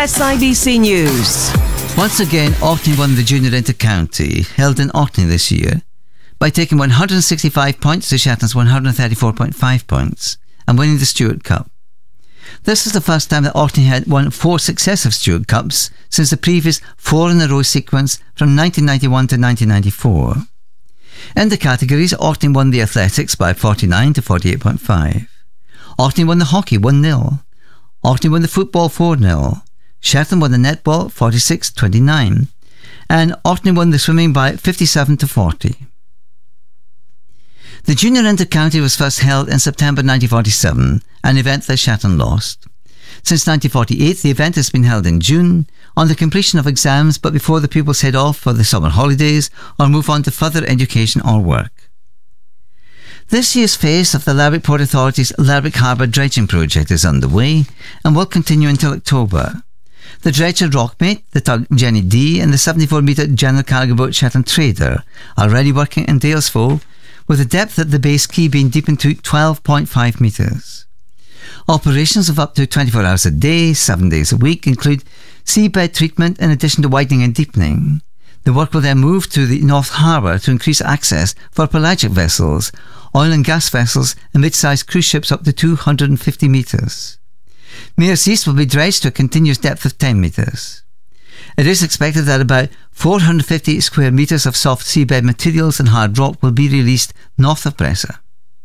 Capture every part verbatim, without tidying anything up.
S I B C News. Once again, Orkney won the Junior Inter-County, held in Orkney this year, by taking one hundred sixty-five points to Shetland's one hundred thirty-four point five points and winning the Stewart Cup. This is the first time that Orkney had won four successive Stewart Cups since the previous four-in-a-row sequence from nineteen ninety-one to nineteen ninety-four. In the categories, Orkney won the athletics by forty-nine to forty-eight point five. Orkney won the hockey one nil. Orkney won the football four nil. Shetland won the netball forty-six to twenty-nine. And Orkney won the swimming by fifty-seven to forty. The Junior Inter-County was first held in September nineteen forty-seven, an event that Shetland lost. Since nineteen forty-eight, the event has been held in June, on the completion of exams but before the pupils head off for the summer holidays or move on to further education or work. This year's phase of the Lerwick Port Authority's Lerwick Harbour dredging project is underway and will continue until October. The dredger Rockmate, the tug Jenny D and the seventy-four metre general cargo boat Shetland Trader are already working in Dalesford, with the depth at the base quay being deepened to twelve point five metres. Operations of up to twenty-four hours a day, seven days a week, include seabed treatment in addition to widening and deepening. The work will then move to the North Harbour to increase access for pelagic vessels, oil and gas vessels and mid-sized cruise ships up to two hundred fifty metres. Mears East will be dredged to a continuous depth of ten metres. It is expected that about four hundred fifty square metres of soft seabed materials and hard rock will be released north of Bressa.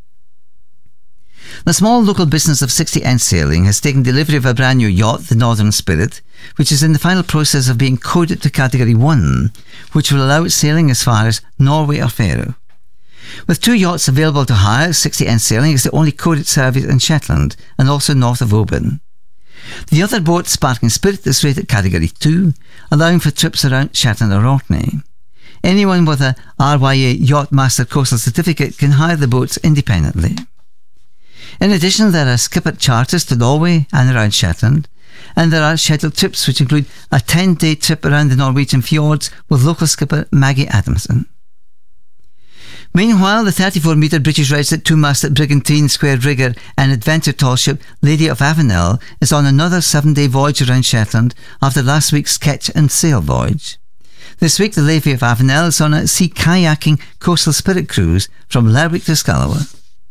The small local business of sixty N Sailing has taken delivery of a brand new yacht, the Northern Spirit, which is in the final process of being coded to Category one, which will allow it sailing as far as Norway or Faroe. With two yachts available to hire, sixty N Sailing is the only coded service in Shetland and also north of Oban. The other boat, Sparking Spirit, is rated Category two, allowing for trips around Shetland or Orkney. Anyone with a R Y A Yacht Master Coastal Certificate can hire the boats independently. In addition, there are skipper charters to Norway and around Shetland, and there are scheduled trips which include a ten-day trip around the Norwegian fjords with local skipper Maggie Adamson. Meanwhile, the thirty-four metre British registered two-masted brigantine, square rigger and adventure tall ship Lady of Avenel is on another seven-day voyage around Shetland after last week's sketch and sail voyage. This week, the Lady of Avenel is on a sea kayaking coastal spirit cruise from Lerwick to Scalawa.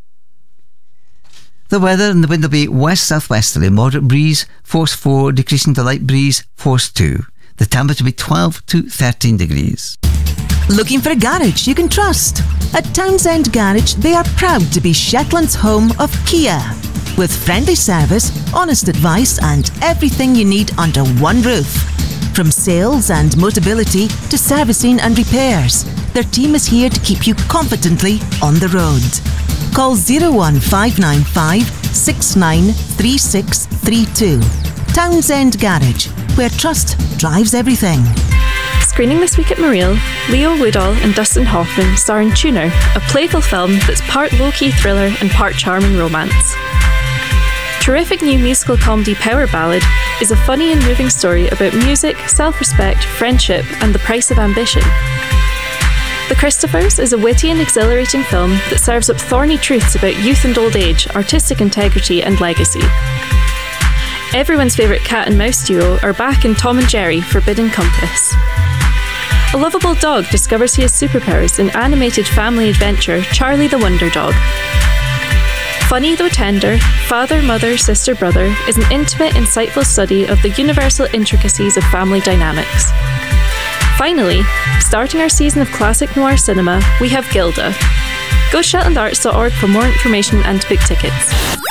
The weather and the wind will be west-southwesterly, moderate breeze, force four, decreasing to light breeze, force two. The temperature will be twelve to thirteen degrees. Looking for a garage you can trust? At Townsend Garage, they are proud to be Shetland's home of Kia. With friendly service, honest advice and everything you need under one roof. From sales and Motability to servicing and repairs, their team is here to keep you confidently on the road. Call zero one five nine five, six nine three six three two. Townsend Garage, where trust drives everything. Screening this week at Mareel, Leo Woodall and Dustin Hoffman star in Tuner, a playful film that's part low-key thriller and part charming romance. Terrific new musical comedy Power Ballad is a funny and moving story about music, self-respect, friendship and the price of ambition. The Christophers is a witty and exhilarating film that serves up thorny truths about youth and old age, artistic integrity and legacy. Everyone's favourite cat and mouse duo are back in Tom and Jerry Forbidden Compass. A lovable dog discovers he has superpowers in animated family adventure Charlie the Wonder Dog. Funny though tender, Father, Mother, Sister, Brother is an intimate, insightful study of the universal intricacies of family dynamics. Finally, starting our season of classic noir cinema, we have Gilda. Go shetland arts dot org for more information and to book tickets.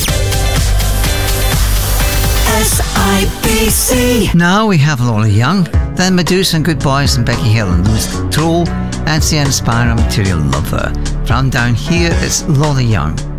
S I B C. Now we have Lola Young, then Medusa and Good Boys and Becky Hill and Louis Troll and Sienna Spire and Material Lover. From down here, it's Lola Young.